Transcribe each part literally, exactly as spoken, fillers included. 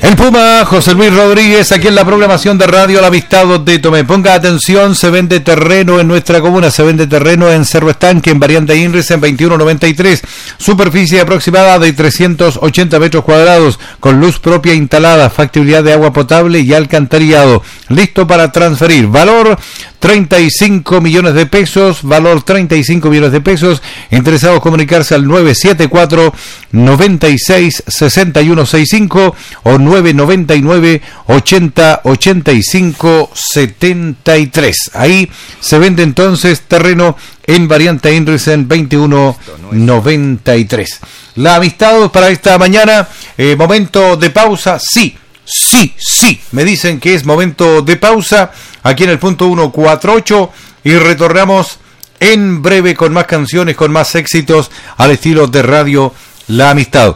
El Puma, José Luis Rodríguez, aquí en la programación de Radio La Amistad de Tomé. Ponga atención, se vende terreno en nuestra comuna, se vende terreno en Cerro Estanque, en variante Inris, en veintiuno noventa y tres. Superficie aproximada de trescientos ochenta metros cuadrados, con luz propia instalada, factibilidad de agua potable y alcantarillado. Listo para transferir. Valor treinta y cinco millones de pesos, valor treinta y cinco millones de pesos. Interesados comunicarse al nueve siete cuatro, noventa y seis, sesenta y uno sesenta y cinco o nueve noventa y nueve, ochenta, ochenta y cinco, setenta y tres. Ahí se vende entonces terreno en variante Inrisen veintiuno noventa y tres. La amistad para esta mañana, eh, momento de pausa, sí, sí, sí, me dicen que es momento de pausa aquí en el punto ciento cuarenta y ocho y retornamos en breve con más canciones, con más éxitos al estilo de Radio La Amistad.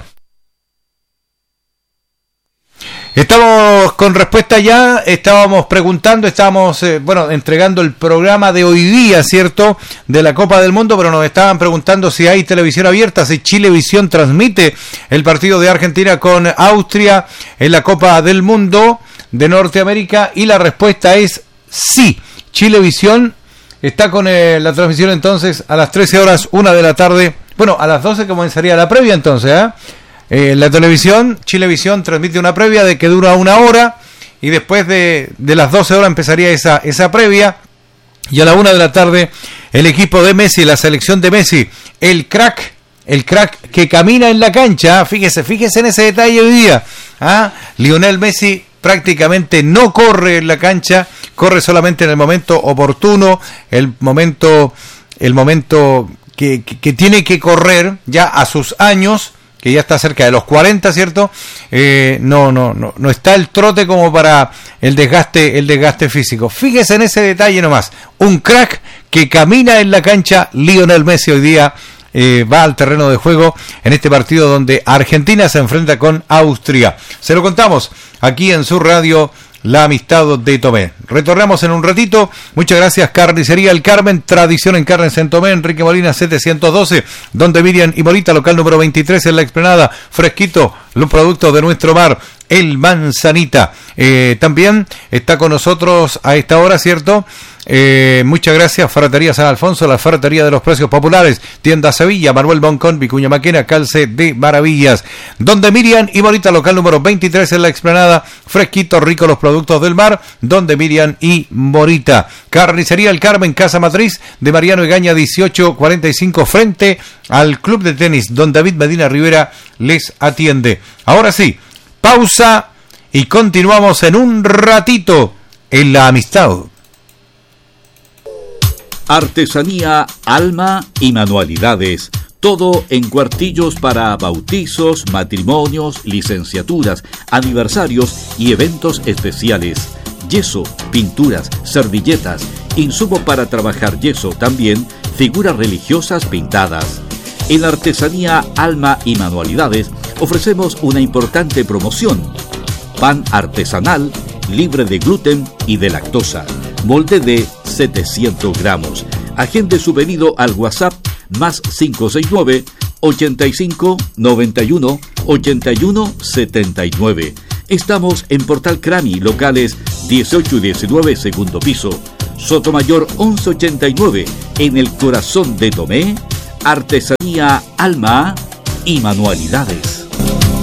Estamos con respuesta ya, estábamos preguntando, estábamos, eh, bueno, entregando el programa de hoy día, ¿cierto?, de la Copa del Mundo, pero nos estaban preguntando si hay televisión abierta, si Chilevisión transmite el partido de Argentina con Austria en la Copa del Mundo de Norteamérica, y la respuesta es sí. Chilevisión está con eh, la transmisión entonces a las trece horas, una de la tarde, bueno, a las doce comenzaría la previa entonces, ¿eh? Eh, la televisión, Chilevisión transmite una previa de que dura una hora y después de, de las doce horas empezaría esa, esa previa, y a la una de la tarde el equipo de Messi, la selección de Messi, el crack, el crack que camina en la cancha, fíjese, fíjese en ese detalle hoy día, ¿ah? Lionel Messi prácticamente no corre en la cancha, corre solamente en el momento oportuno, el momento, el momento que, que, que tiene que correr ya a sus años, que ya está cerca de los cuarenta, ¿cierto? Eh, no, no, no, no está el trote como para el desgaste, el desgaste físico. Fíjese en ese detalle nomás. Un crack que camina en la cancha, Lionel Messi hoy día eh, va al terreno de juego en este partido donde Argentina se enfrenta con Austria. Se lo contamos aquí en su radio La Amistad de Tomé. Retornamos en un ratito. Muchas gracias. Carnicería El Carmen, tradición en carnes en Tomé, Enrique Molina setecientos doce, donde Miriam y Morita, local número veintitrés en La Explanada. Fresquito, los productos de nuestro mar, el Manzanita. Eh, también está con nosotros a esta hora, ¿cierto? Eh, muchas gracias. Ferretería San Alfonso, la ferretería de los precios populares. Tienda Sevilla, Manuel Boncón, Vicuña Maquena, calce de maravillas. Donde Miriam y Morita, local número veintitrés en La Explanada. Fresquito, rico, los productos del mar. Donde Miriam y Morita. Carnicería El Carmen, casa matriz de Mariano Egaña dieciocho cuarenta y cinco, frente al club de tenis, don David Medina Rivera les atiende. Ahora sí, pausa y continuamos en un ratito en La Amistad. Artesanía, alma y manualidades. Todo en cuartillos para bautizos, matrimonios, licenciaturas, aniversarios y eventos especiales. Yeso, pinturas, servilletas, insumo para trabajar yeso, también figuras religiosas pintadas. En Artesanía, alma y manualidades ofrecemos una importante promoción. Pan artesanal, libre de gluten y de lactosa. Molde de setecientos gramos. Agende su pedido al WhatsApp más cinco seis nueve, ochenta y cinco, noventa y uno, ochenta y uno, setenta y nueve. Estamos en Portal Crami, locales dieciocho y diecinueve, segundo piso. Sotomayor once ochenta y nueve, en el corazón de Tomé. Artesanía, alma y manualidades.